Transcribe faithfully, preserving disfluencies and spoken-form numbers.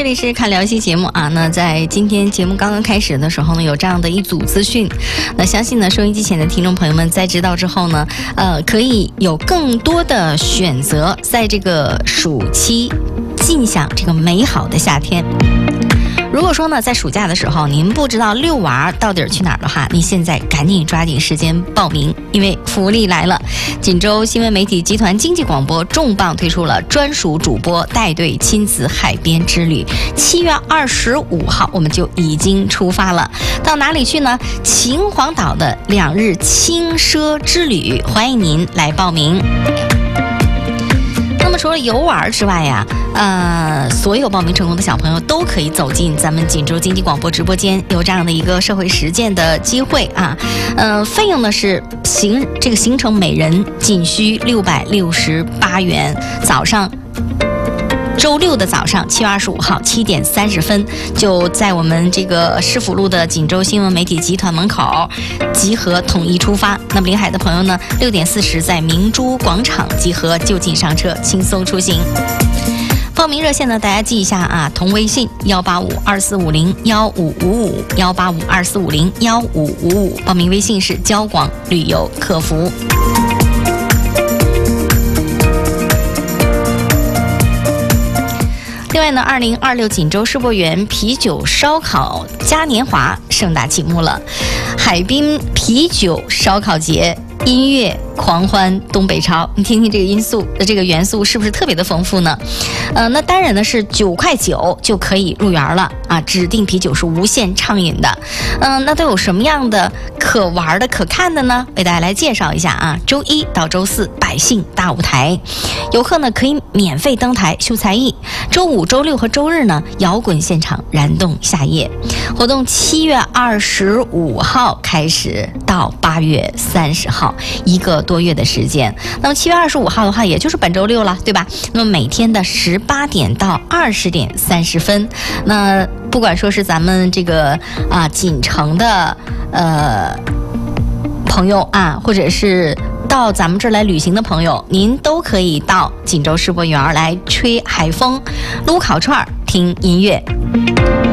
这里是看聊戏节目啊。那在今天节目刚刚开始的时候呢，有这样的一组资讯。那相信呢，收音机前的听众朋友们在知道之后呢，呃，可以有更多的选择，在这个暑期尽享这个美好的夏天。如果说呢，在暑假的时候您不知道遛娃到底去哪儿的话，你现在赶紧抓紧时间报名，因为福利来了。锦州新闻媒体集团经济广播重磅推出了专属主播带队亲子海边之旅，七月二十五号我们就已经出发了。到哪里去呢？秦皇岛的两日轻奢之旅，欢迎您来报名。那么除了游玩之外呀，呃，所有报名成功的小朋友都可以走进咱们锦州经济广播直播间，有这样的一个社会实践的机会啊。呃，费用呢是行这个行程每人仅需六百六十八元，早上。周六的早上，七月二十五号七点三十分，就在我们这个市府路的锦州新闻媒体集团门口集合，统一出发。那么临海的朋友呢，六点四十在明珠广场集合，就近上车，轻松出行。报名热线呢，大家记一下啊，同微信幺八五二四五零幺五五五幺八五二四五零幺五五五，报名微信是交广旅游客服。另外呢，二零二六锦州世博园啤酒烧烤嘉年华盛大启幕了，海滨啤酒烧烤节。音乐狂欢东北超，你听听这个因素的这个元素是不是特别的丰富呢？呃，那单人呢是九块九就可以入园了啊，指定啤酒是无限畅饮的。嗯、呃，那都有什么样的可玩的、可看的呢？为大家来介绍一下啊。周一到周四百姓大舞台，游客呢可以免费登台秀才艺。周五、周六和周日呢摇滚现场燃动夏夜。活动七月二十五号开始到八月三十号。一个多月的时间，那么七月二十五号的话，也就是本周六了，对吧？那么每天的十八点到二十点三十分，那不管说是咱们这个啊锦城的呃朋友啊，或者是到咱们这儿来旅行的朋友，您都可以到锦州世博园来吹海风、撸烤串、听音乐。